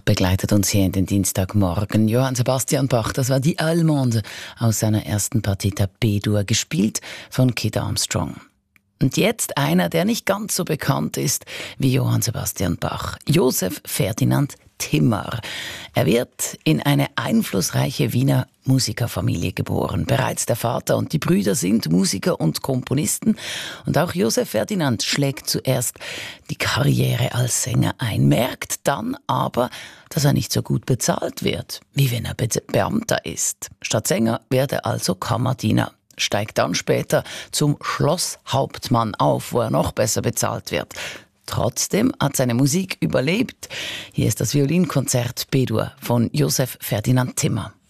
begleitet uns hier in den Dienstagmorgen. Johann Sebastian Bach, das war die Allemande aus seiner ersten Partita B-Dur, gespielt von Kid Armstrong. Und jetzt einer, der nicht ganz so bekannt ist wie Johann Sebastian Bach, Joseph Ferdinand Timmer. Er wird in eine einflussreiche Wiener Musikerfamilie geboren. Bereits der Vater und die Brüder sind Musiker und Komponisten. Und auch Joseph Ferdinand schlägt zuerst die Karriere als Sänger ein, merkt dann aber, dass er nicht so gut bezahlt wird, wie wenn er Beamter ist. Statt Sänger wird er also Kammerdiener. Steigt dann später zum Schlosshauptmann auf, wo er noch besser bezahlt wird. Trotzdem hat seine Musik überlebt. Hier ist das Violinkonzert B-Dur von Joseph Ferdinand Timmer.